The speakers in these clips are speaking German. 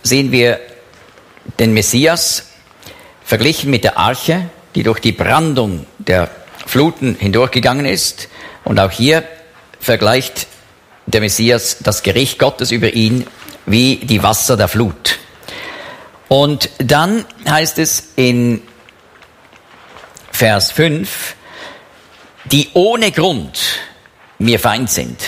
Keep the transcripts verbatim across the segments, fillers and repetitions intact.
sehen wir den Messias verglichen mit der Arche, die durch die Brandung der Fluten hindurchgegangen ist. Und auch hier vergleicht der Messias das Gericht Gottes über ihn wie die Wasser der Flut. Und dann heißt es in Vers fünf, die ohne Grund mir Feind sind.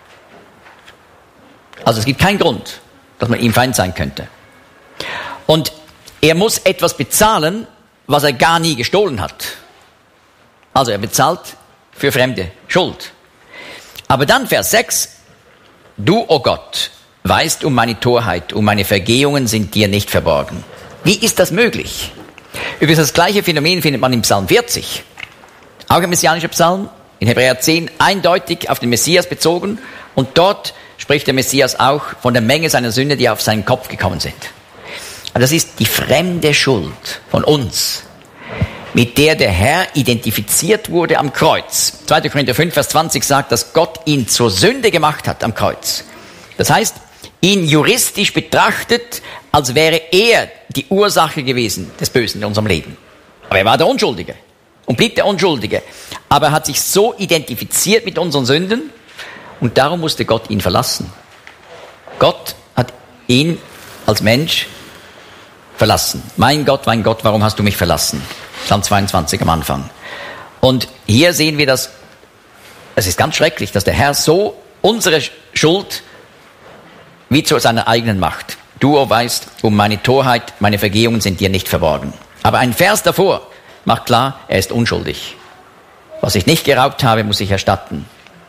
Also es gibt keinen Grund, dass man ihm Feind sein könnte. Und er muss etwas bezahlen, was er gar nie gestohlen hat. Also er bezahlt für fremde Schuld. Aber dann Vers sechs, du, o oh Gott, weißt um meine Torheit, um meine Vergehungen sind dir nicht verborgen. Wie ist das möglich? Übrigens das gleiche Phänomen findet man im Psalm vierzig. Auch ein messianischer Psalm, in Hebräer zehn, eindeutig auf den Messias bezogen. Und dort spricht der Messias auch von der Menge seiner Sünde, die auf seinen Kopf gekommen sind. Aber das ist die fremde Schuld von uns, mit der der Herr identifiziert wurde am Kreuz. zweiter Korinther fünf, Vers zwanzig sagt, dass Gott ihn zur Sünde gemacht hat am Kreuz. Das heißt, ihn juristisch betrachtet, als wäre er die Ursache gewesen des Bösen in unserem Leben. Aber er war der Unschuldige und blieb der Unschuldige. Aber er hat sich so identifiziert mit unseren Sünden und darum musste Gott ihn verlassen. Gott hat ihn als Mensch verlassen. Mein Gott, mein Gott, warum hast du mich verlassen? Psalm zweiundzwanzig am Anfang. Und hier sehen wir das, es ist ganz schrecklich, dass der Herr so unsere Schuld wie zu seiner eigenen macht. Du, o weißt, um meine Torheit, meine Vergehungen sind dir nicht verborgen. Aber ein Vers davor macht klar, er ist unschuldig. Was ich nicht geraubt habe, muss ich erstatten.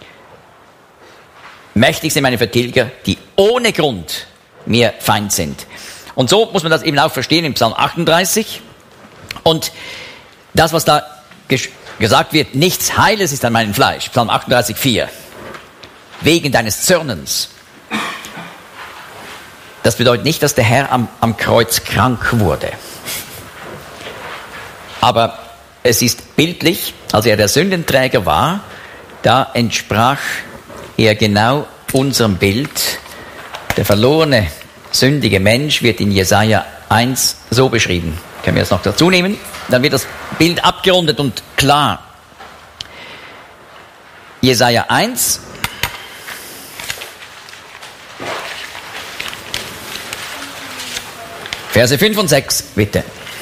Mächtig sind meine Vertilger, die ohne Grund mir Feind sind. Und so muss man das eben auch verstehen im Psalm achtunddreißig. Und das, was da ges- gesagt wird, nichts Heiles ist an meinem Fleisch. Psalm achtunddreißig, vier. Wegen deines Zürnens. Das bedeutet nicht, dass der Herr am, am Kreuz krank wurde. Aber es ist bildlich, als er der Sündenträger war, da entsprach er genau unserem Bild. Der verlorene, sündige Mensch wird in Jesaja eins so beschrieben. Können wir das noch dazu nehmen? Dann wird das Bild abgerundet und klar. Jesaja eins. Verse fünf und sechs, bitte.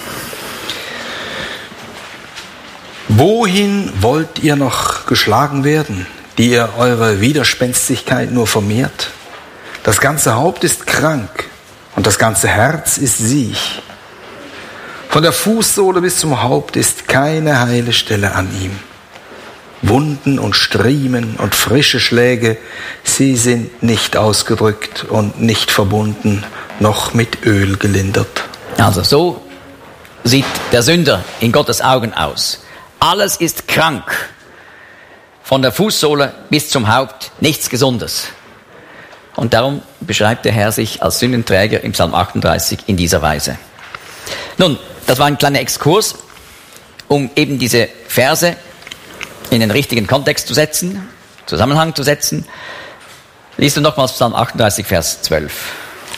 Wohin wollt ihr noch geschlagen werden, die ihr eure Widerspenstigkeit nur vermehrt? Das ganze Haupt ist krank und das ganze Herz ist siech. Von der Fußsohle bis zum Haupt ist keine heile Stelle an ihm. Wunden und Striemen und frische Schläge, sie sind nicht ausgedrückt und nicht verbunden, noch mit Öl gelindert. Also so sieht der Sünder in Gottes Augen aus. Alles ist krank. Von der Fußsohle bis zum Haupt nichts Gesundes. Und darum beschreibt der Herr sich als Sündenträger im Psalm achtunddreißig in dieser Weise. Nun, das war ein kleiner Exkurs, um eben diese Verse in den richtigen Kontext zu setzen, Zusammenhang zu setzen. Liest du nochmals Psalm achtunddreißig, Vers zwölf.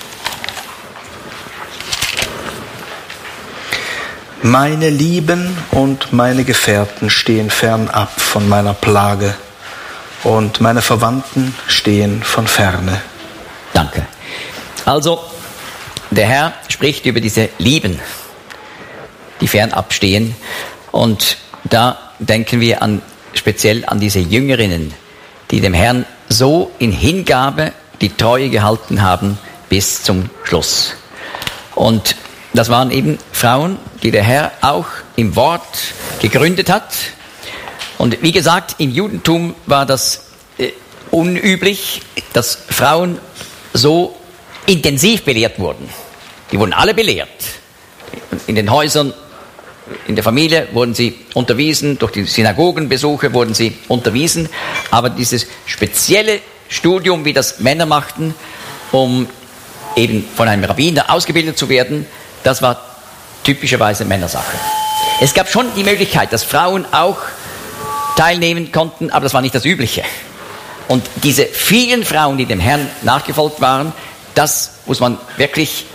Meine Lieben und meine Gefährten stehen fernab von meiner Plage und meine Verwandten stehen von ferne. Danke. Also, der Herr spricht über diese Lieben, die fernab stehen. Und da denken wir an, speziell an diese Jüngerinnen, die dem Herrn so in Hingabe die Treue gehalten haben bis zum Schluss. Und das waren eben Frauen, die der Herr auch im Wort gegründet hat. Und wie gesagt, im Judentum war das äh, unüblich, dass Frauen so intensiv belehrt wurden. Die wurden alle belehrt. In den Häusern, in der Familie wurden sie unterwiesen, durch die Synagogenbesuche wurden sie unterwiesen. Aber dieses spezielle Studium, wie das Männer machten, um eben von einem Rabbiner ausgebildet zu werden, das war typischerweise Männersache. Es gab schon die Möglichkeit, dass Frauen auch teilnehmen konnten, aber das war nicht das Übliche. Und diese vielen Frauen, die dem Herrn nachgefolgt waren, das muss man wirklich